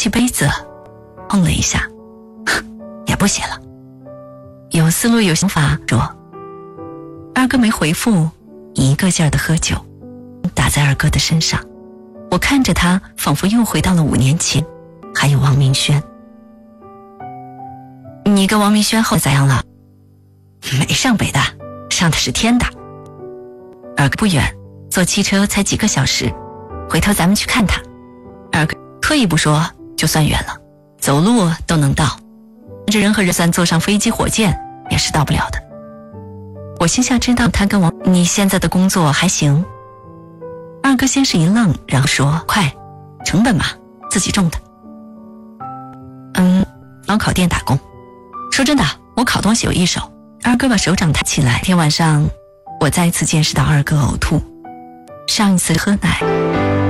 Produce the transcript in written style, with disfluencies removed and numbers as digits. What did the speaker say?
起杯子碰了一下，也不写了。有思路有想法说。二哥没回复，一个劲儿地喝酒，打在二哥的身上。我看着他，仿佛又回到了5年前。还有王明轩。你跟王明轩后来咋样了？没上北大，上的是天大。二哥不远，坐汽车才几个小时，回头咱们去看他。二哥退一步说，就算远了，走路都能到，这人和人算坐上飞机火箭也是到不了的。我心下知道他跟王，你现在的工作还行？二哥先是一愣，然后说，快，成本嘛，自己种的。烧烤店打工。说真的，我烤东西有一手。二哥把手掌抬起来。天晚上我再一次见识到二哥呕吐。上一次喝奶